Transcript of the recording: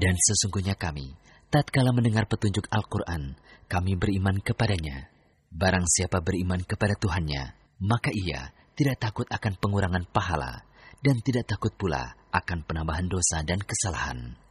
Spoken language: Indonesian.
Dan sesungguhnya kami, tatkala mendengar petunjuk Al-Quran, kami beriman kepadanya. Barang siapa beriman kepada Tuhannya, maka ia tidak takut akan pengurangan pahala, dan tidak takut pula akan penambahan dosa dan kesalahan.